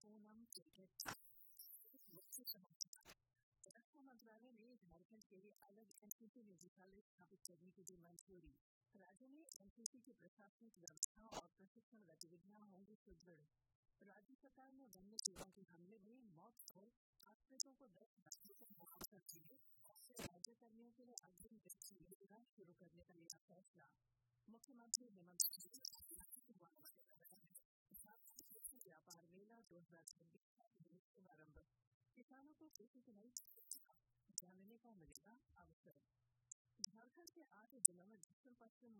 Onam ticket रक्षा मंत्रालय ने झारखंड के लिए अलग एनसीसी निदेशालय स्थापित करने की दी मंजूरी। राज्य में एनसीसी की प्रशासनिक व्यवस्था और प्रशिक्षण गतिविधियां होंगी सुदृढ़। राज्य सरकार ने वन्य जीवों के हमले में मौत पर आश्रितों को 10 लाख रुपये मुआवजा दिए। ऐसे राज्य कर्मियों के लिए अग्रिम पेंशन योजना शुरू करने का लिया फैसला। मुख्यमंत्री हेमंत व्यापार मेला 2026 का शुभारंभ। किसानों को कृषि की नई जानने का मिलेगा अवसर। झारखंड के 8 जिलों में दक्षिण पश्चिम